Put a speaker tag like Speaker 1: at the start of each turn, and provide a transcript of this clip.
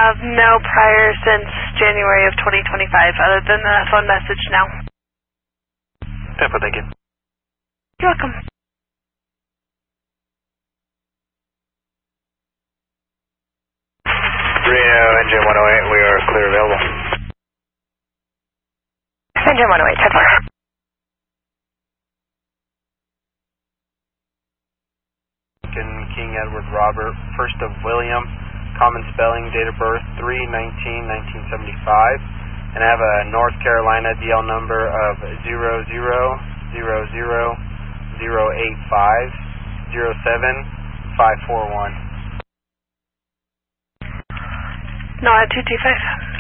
Speaker 1: No, prior since January of 2025, other than the phone message now.
Speaker 2: Thank you.
Speaker 1: You're welcome.
Speaker 2: Reno, engine 108, we are clear available.
Speaker 3: Engine 108, 10-4.
Speaker 2: King Edward Robert, first of William, common spelling, date of birth 3/19/1975, and I have a North Carolina DL number of 0000085075541.
Speaker 1: No, 225.